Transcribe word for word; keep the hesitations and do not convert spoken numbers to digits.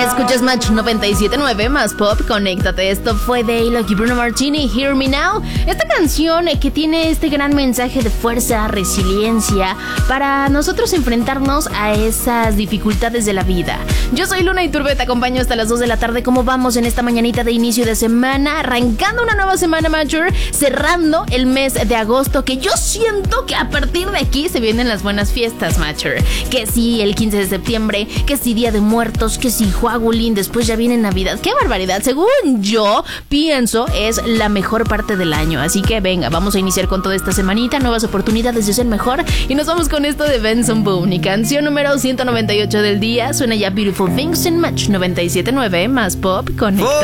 Escuchas Match noventa y siete punto nueve más pop, conéctate. Esto fue de A$AP y Bruno Martini, Hear Me Now. Esta canción eh, que tiene este gran mensaje de fuerza, resiliencia para nosotros enfrentarnos a esas dificultades de la vida. Yo soy Luna Iturbe, te acompaño hasta las dos de la tarde. ¿Cómo vamos en esta mañanita de inicio de semana? Arrancando una nueva semana, Matcher, cerrando el mes de agosto, que yo siento que a partir de aquí se vienen las buenas fiestas, Matcher. Que sí, el quince de septiembre, que sí, Día de Muertos, que sí, Juagulín, después ya viene Navidad. ¡Qué barbaridad! Según yo pienso, es la mejor parte del año. Así que venga, vamos a iniciar con toda esta semanita, nuevas oportunidades de ser mejor. Y nos vamos con esto de Benson Boone, canción número ciento noventa y ocho del día. Suena ya Beautiful Things en Match noventa y siete punto nueve más pop, conecta.